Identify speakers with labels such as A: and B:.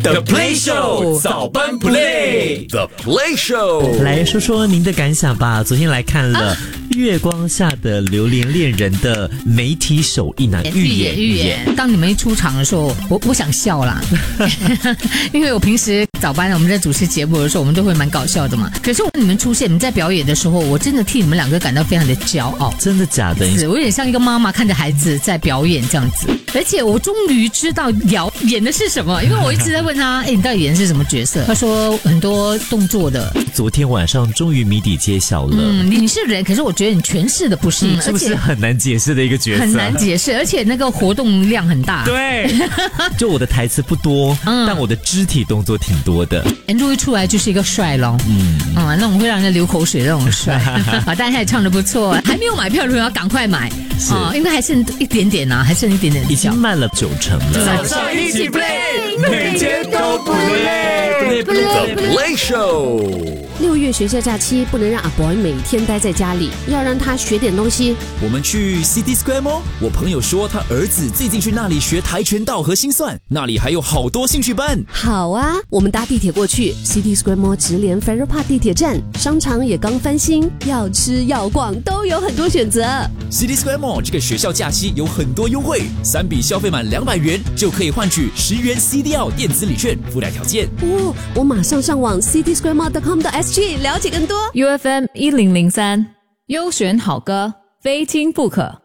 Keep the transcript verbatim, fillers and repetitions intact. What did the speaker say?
A: The Play Show 早班 Play The Play Show
B: 来说说您的感想吧。昨天来看了《月光下的榴莲恋人》的媒体首映啊，
C: 预演预演。当你们一出场的时候，我我想笑啦，因为我平时早班我们在主持节目的时候，我们都会蛮搞笑的嘛。可是你们出现，你们在表演的时候，我真的替你们两个感到非常的骄傲。
B: 真的假的？
C: 是，我有点像一个妈妈看着孩子在表演这样子。而且我终于知道瑶演的是什么，因为我一直在问他，哎，你到底演的是什么角色？他说很多动作的。
B: 昨天晚上终于谜底揭晓了。
C: 嗯，你是人，可是我觉得你诠释的不是，
B: 嗯、是不是很难解释的一个角色？
C: 很难解释，而且那个活动量很大。
B: 对，就我的台词不多，嗯、但我的肢体动作挺多的。
C: 人终于出来就是一个帅咯，嗯嗯，那种会让人流口水的那种帅啊，但他也唱得不错，还没有买票的朋友要赶快买啊，因为还剩一点点啊，还剩一点点，
B: 已经卖了九成了。
A: 早上一起 play， 每天都不累。The Play Show。
D: 六月学校假期不能让阿 boy 每天待在家里，要让他学点东西。
E: 我们去 City Square Mall， 我朋友说他儿子最近去那里学跆拳道和心算，那里还有好多兴趣班。
D: 好啊，我们搭地铁过去 City Square Mall 直连 Farrer Park 地铁站，商场也刚翻新，要吃要逛都有很多选择。
E: City Square Mall 这个学校假期有很多优惠，三笔消费满两百元就可以换取十元 C D L 电子礼券，附带条件。
D: 哦，我马上上网 city square mall dot com dot s g 了解更多。
F: U F M 一零零三，优选好歌，非听不可。